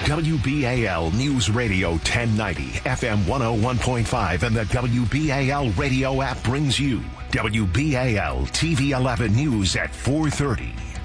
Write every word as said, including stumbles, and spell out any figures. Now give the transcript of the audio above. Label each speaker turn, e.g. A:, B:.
A: W B A L News Radio ten ninety, F M one oh one point five, and the W B A L radio app brings you W B A L T V eleven News at four thirty.